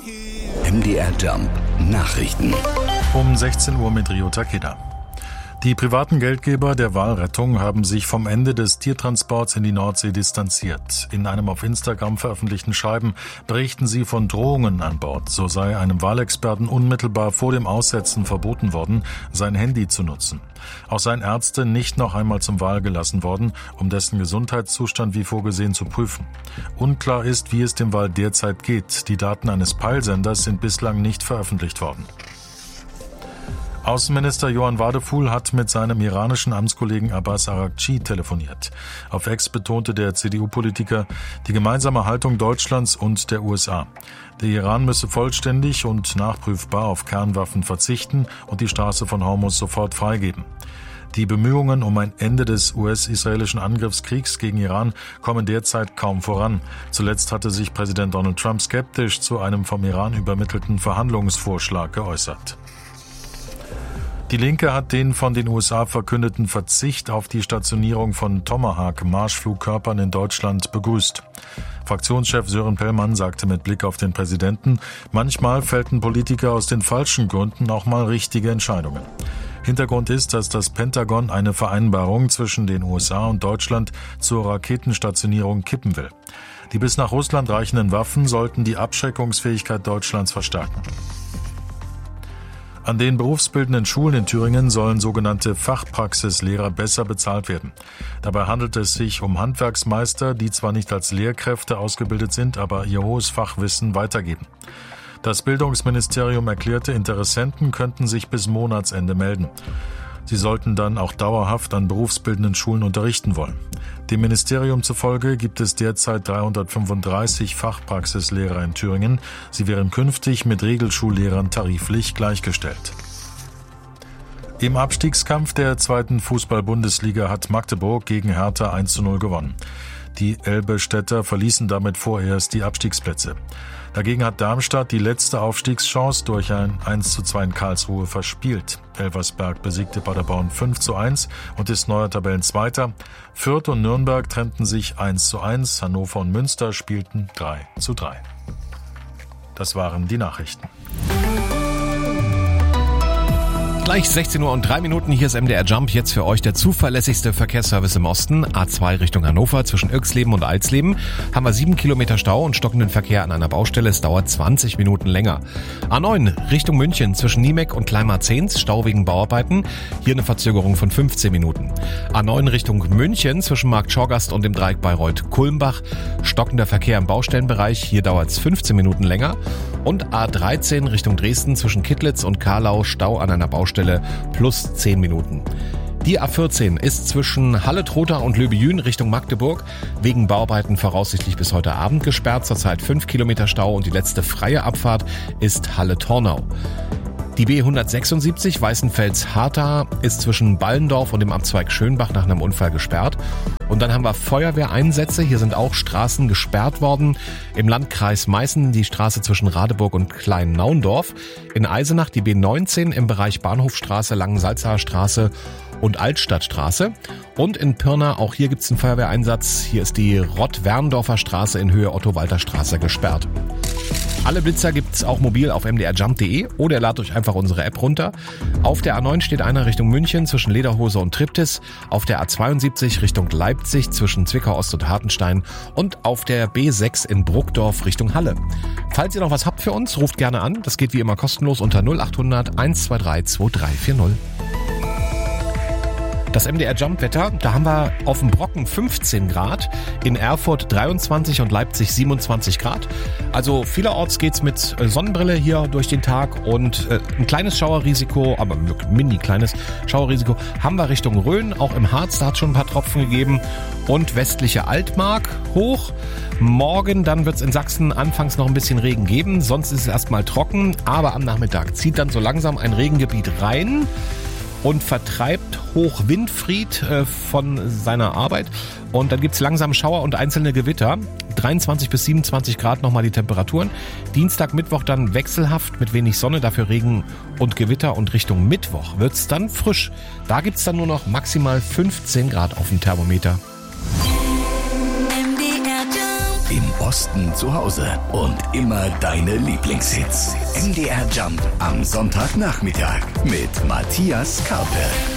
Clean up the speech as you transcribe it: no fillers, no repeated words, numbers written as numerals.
MDR Jump Nachrichten. Um 16 Uhr mit Rio Takeda. Die privaten Geldgeber der Walrettung haben sich vom Ende des Tiertransports in die Nordsee distanziert. In einem auf Instagram veröffentlichten Schreiben berichten sie von Drohungen an Bord. So sei einem Walexperten unmittelbar vor dem Aussetzen verboten worden, sein Handy zu nutzen. Auch seien Ärzte nicht noch einmal zum Wal gelassen worden, um dessen Gesundheitszustand wie vorgesehen zu prüfen. Unklar ist, wie es dem Wal derzeit geht. Die Daten eines Peilsenders sind bislang nicht veröffentlicht worden. Außenminister Johann Wadefuhl hat mit seinem iranischen Amtskollegen Abbas Araghchi telefoniert. Auf X betonte der CDU-Politiker die gemeinsame Haltung Deutschlands und der USA. Der Iran müsse vollständig und nachprüfbar auf Kernwaffen verzichten und die Straße von Hormuz sofort freigeben. Die Bemühungen um ein Ende des US-israelischen Angriffskriegs gegen Iran kommen derzeit kaum voran. Zuletzt hatte sich Präsident Donald Trump skeptisch zu einem vom Iran übermittelten Verhandlungsvorschlag geäußert. Die Linke hat den von den USA verkündeten Verzicht auf die Stationierung von Tomahawk-Marschflugkörpern in Deutschland begrüßt. Fraktionschef Sören Pellmann sagte mit Blick auf den Präsidenten, manchmal fällten Politiker aus den falschen Gründen auch mal richtige Entscheidungen. Hintergrund ist, dass das Pentagon eine Vereinbarung zwischen den USA und Deutschland zur Raketenstationierung kippen will. Die bis nach Russland reichenden Waffen sollten die Abschreckungsfähigkeit Deutschlands verstärken. An den berufsbildenden Schulen in Thüringen sollen sogenannte Fachpraxislehrer besser bezahlt werden. Dabei handelt es sich um Handwerksmeister, die zwar nicht als Lehrkräfte ausgebildet sind, aber ihr hohes Fachwissen weitergeben. Das Bildungsministerium erklärte, Interessenten könnten sich bis Monatsende melden. Sie sollten dann auch dauerhaft an berufsbildenden Schulen unterrichten wollen. Dem Ministerium zufolge gibt es derzeit 335 Fachpraxislehrer in Thüringen. Sie wären künftig mit Regelschullehrern tariflich gleichgestellt. Im Abstiegskampf der 2. Fußball-Bundesliga hat Magdeburg gegen Hertha 1:0 gewonnen. Die Elbe-Städter verließen damit vorerst die Abstiegsplätze. Dagegen hat Darmstadt die letzte Aufstiegschance durch ein 1:2 in Karlsruhe verspielt. Elversberg besiegte Paderborn 5:1 und ist neuer Tabellenzweiter. Fürth und Nürnberg trennten sich 1:1. Hannover und Münster spielten 3:3. Das waren die Nachrichten. Gleich 16 Uhr und 3 Minuten, hier ist MDR Jump, jetzt für euch der zuverlässigste Verkehrsservice im Osten. A2 Richtung Hannover, zwischen Irxleben und Alsleben haben wir 7 Kilometer Stau und stockenden Verkehr an einer Baustelle. Es dauert 20 Minuten länger. A9 Richtung München, zwischen Niemek und Kleinmarzehns, Stau wegen Bauarbeiten. Hier eine Verzögerung von 15 Minuten. A9 Richtung München, zwischen Markt Schorgast und dem Dreieck Bayreuth-Kulmbach. Stockender Verkehr im Baustellenbereich, hier dauert es 15 Minuten länger. Und A13 Richtung Dresden, zwischen Kittlitz und Karlau, Stau an einer Baustelle plus 10 Minuten. Die A14 ist zwischen Halle-Trotha und Löbejün Richtung Magdeburg wegen Bauarbeiten voraussichtlich bis heute Abend gesperrt. Zurzeit 5 Kilometer Stau und die letzte freie Abfahrt ist Halle-Tornau. Die B176 Weißenfels-Hartha ist zwischen Ballendorf und dem Abzweig Schönbach nach einem Unfall gesperrt. Und dann haben wir Feuerwehreinsätze. Hier sind auch Straßen gesperrt worden. Im Landkreis Meißen die Straße zwischen Radeburg und Klein-Naundorf. In Eisenach die B19 im Bereich Bahnhofstraße, Langensalzaer Straße und Altstadtstraße. Und in Pirna, auch hier gibt's einen Feuerwehreinsatz. Hier ist die Rott-Werndorfer Straße in Höhe Otto-Walter-Straße gesperrt. Alle Blitzer gibt's auch mobil auf mdrjump.de oder ihr ladet euch einfach unsere App runter. Auf der A9 steht einer Richtung München zwischen Lederhose und Triptis, auf der A72 Richtung Leipzig zwischen Zwickau Ost und Hartenstein und auf der B6 in Bruckdorf Richtung Halle. Falls ihr noch was habt für uns, ruft gerne an. Das geht wie immer kostenlos unter 0800 123 2340. Das MDR Jump Wetter, da haben wir auf dem Brocken 15 Grad, in Erfurt 23 und Leipzig 27 Grad. Also vielerorts geht's mit Sonnenbrille hier durch den Tag und ein kleines Schauerrisiko, aber mini kleines Schauerrisiko haben wir Richtung Rhön, auch im Harz, da hat schon ein paar Tropfen gegeben und westliche Altmark hoch. Morgen dann wird's in Sachsen anfangs noch ein bisschen Regen geben, sonst ist es erstmal trocken, aber am Nachmittag zieht dann so langsam ein Regengebiet rein und vertreibt Hochwindfried von seiner Arbeit. Und dann gibt's langsam Schauer und einzelne Gewitter. 23 bis 27 Grad nochmal die Temperaturen. Dienstag, Mittwoch dann wechselhaft mit wenig Sonne, dafür Regen und Gewitter. Und Richtung Mittwoch wird's dann frisch. Da gibt's dann nur noch maximal 15 Grad auf dem Thermometer. MDR Jump. Im Osten zu Hause und immer deine Lieblingshits. MDR Jump am Sonntagnachmittag mit Matthias Karpe.